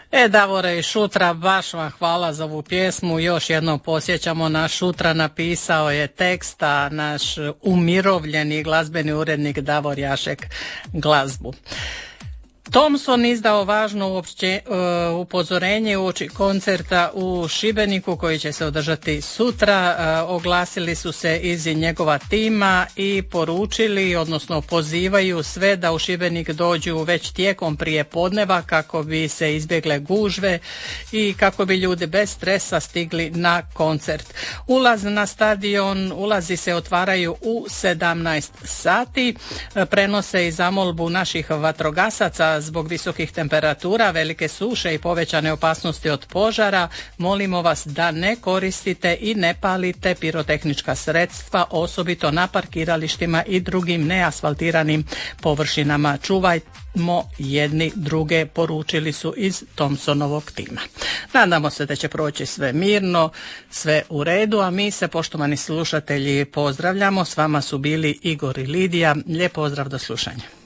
Davore i Šutra, baš vam hvala za ovu pjesmu. Još jednom posjećamo na Šutra, napisao je tekst, a naš umirovljeni glazbeni urednik Davor Jašek glazbu. Thompson izdao važno upozorenje uoči koncerta u Šibeniku koji će se održati sutra. Oglasili su se iz njegova tima i poručili, odnosno pozivaju sve da u Šibenik dođu već tijekom prijepodneva kako bi se izbjegle gužve i kako bi ljudi bez stresa stigli na koncert. Ulaz na stadion, ulazi se otvaraju u 17 sati. Prenose i zamolbu naših vatrogasaca zbog visokih temperatura, velike suše i povećane opasnosti od požara. Molimo vas da ne koristite i ne palite pirotehnička sredstva, osobito na parkiralištima i drugim neasfaltiranim površinama. Čuvajmo jedni druge, poručili su iz Thompsonovog tima. Nadamo se da će proći sve mirno, sve u redu, a mi se, poštovani slušatelji, pozdravljamo. S vama su bili Igor i Lidija. Lijep pozdrav, do slušanja.